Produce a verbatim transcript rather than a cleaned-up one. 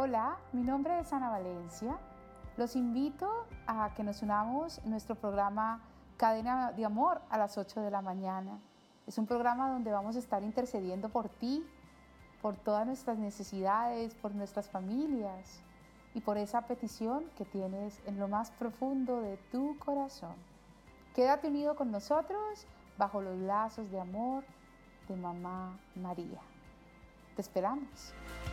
Hola, mi nombre es Ana Valencia. Los invito a que nos unamos en nuestro programa Cadena de Amor a las ocho de la mañana. Es un programa donde vamos a estar intercediendo por ti, por todas nuestras necesidades, por nuestras familias y por esa petición que tienes en lo más profundo de tu corazón. Quédate unido con nosotros bajo los lazos de amor de Mamá María. Te esperamos.